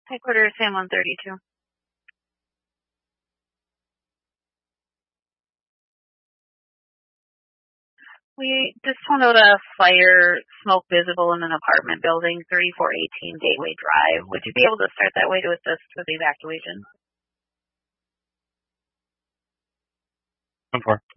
Headquarters, Sam 132. We just found out a fire, smoke visible in an apartment building, 3418 Gateway Drive. Would you be able to start that way to assist with the evacuation? 1-4.